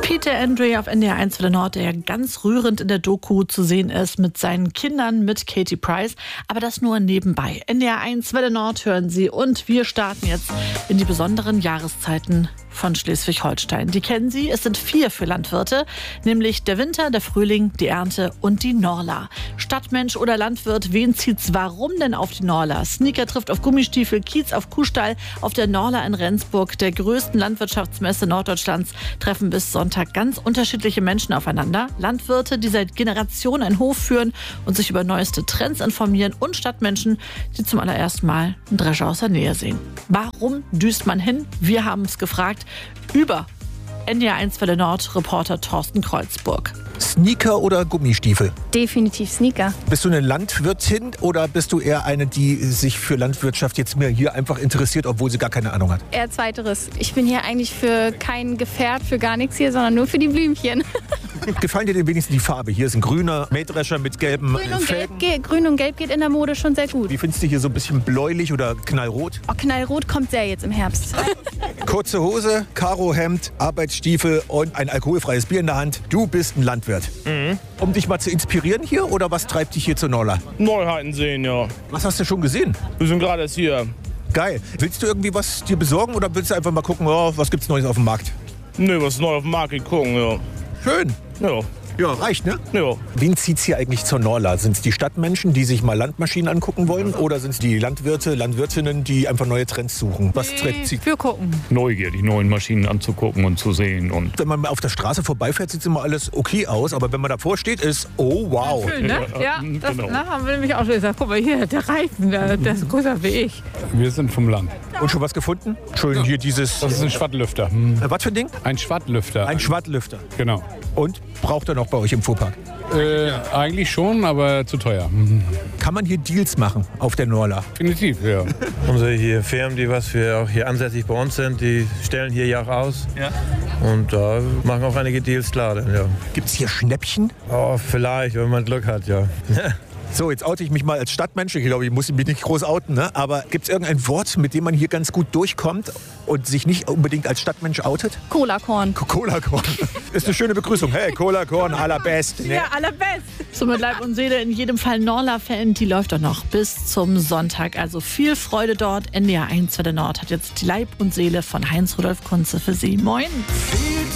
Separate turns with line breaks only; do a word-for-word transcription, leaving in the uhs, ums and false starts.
Peter Andre auf N D R eins Welle Nord, der ja ganz rührend in der Doku zu sehen ist mit seinen Kindern, mit Katie Price. Aber das nur nebenbei. N D R eins Welle Nord hören Sie. Und wir starten jetzt in die besonderen Jahreszeiten von Schleswig-Holstein. Die kennen Sie, es sind vier für Landwirte, nämlich der Winter, der Frühling, die Ernte und die Norla. Stadtmensch oder Landwirt, wen zieht's warum denn auf die Norla? Sneaker trifft auf Gummistiefel, Kiez auf Kuhstall. Auf der Norla in Rendsburg, der größten Landwirtschaftsmesse Norddeutschlands, treffen bis Sonntag ganz unterschiedliche Menschen aufeinander. Landwirte, die seit Generationen einen Hof führen und sich über neueste Trends informieren, und Stadtmenschen, die zum allerersten Mal einen Drescher aus der Nähe sehen. Warum düst man hin? Wir haben es gefragt. Über N D R eins Welle Nord Reporter Thorsten Kreuzburg.
Sneaker oder Gummistiefel?
Definitiv Sneaker.
Bist du eine Landwirtin oder bist du eher eine, die sich für Landwirtschaft jetzt mehr hier einfach interessiert, obwohl sie gar keine Ahnung hat?
Eher zweiteres. Ich bin hier eigentlich für kein Gefährt, für gar nichts hier, sondern nur für die Blümchen.
Gefallen dir denn wenigstens die Farbe? Hier ist ein grüner Mähdrescher mit gelben
Grün und,
Felgen.
Gelb, ge- Grün und Gelb geht in der Mode schon sehr gut.
Wie findest du hier so ein bisschen bläulich oder knallrot?
Oh, Knallrot kommt sehr jetzt im Herbst.
Kurze Hose, Karohemd, Arbeitsstiefel und ein alkoholfreies Bier in der Hand. Du bist ein Landwirt.
Mhm.
Um dich mal zu inspirieren hier, oder was treibt dich hier zur Norla?
Neuheiten sehen, ja.
Was hast du schon gesehen?
Wir sind gerade erst hier.
Geil. Willst du irgendwie was dir besorgen oder willst du einfach mal gucken, oh, was gibt's Neues auf dem Markt?
Nö, was ist neu auf dem Markt gucken, ja.
Schön.
Ja.
Ja, reicht, ne?
Ja.
Wen zieht's hier eigentlich zur Norla? Sind es die Stadtmenschen, die sich mal Landmaschinen angucken wollen? Oder sind es die Landwirte, Landwirtinnen, die einfach neue Trends suchen? Was trägt sie?
Wir gucken.
Neugier, die neuen Maschinen anzugucken und zu sehen. Und
Wenn man auf der Straße vorbeifährt, sieht immer alles okay aus. Aber wenn man davor steht, ist, oh wow.
Schön, ne?
Ja,
Ja, das
genau.
na, haben wir nämlich auch schon gesagt. Guck mal hier, der Reifen, der, der ist größer wie ich.
wir sind vom Land.
Und schon was gefunden? Schön, hier dieses...
Das ist ein Schwattlüfter. Hm.
Äh, was für ein Ding?
Ein Schwattlüfter.
Ein Schwattlüfter.
Genau.
Und braucht er noch bei euch im Fuhrpark?
Äh, eigentlich schon, aber zu teuer. Hm.
Kann man hier Deals machen auf der Norla?
Definitiv, ja.
Unsere hier Firmen, die was wir auch hier ansässig bei uns sind, die stellen hier ja auch aus.
Ja.
Und da machen auch einige Deals klar. Denn, ja.
Gibt es hier Schnäppchen?
Oh, vielleicht, wenn man Glück hat, ja.
So, jetzt oute ich mich mal als Stadtmensch. Ich glaube, ich muss mich nicht groß outen, ne? Aber gibt es irgendein Wort, mit dem man hier ganz gut durchkommt und sich nicht unbedingt als Stadtmensch outet?
Cola-Korn.
Cola-Korn. Ist eine schöne Begrüßung. Hey, Cola-Korn, allerbest. Ne?
Ja, allerbest.
So mit Leib und Seele in jedem Fall Norla-Fan, die läuft doch noch bis zum Sonntag. Also viel Freude dort. N D R eins Welle Nord hat jetzt die Leib und Seele von Heinz Rudolf Kunze für Sie. Moin.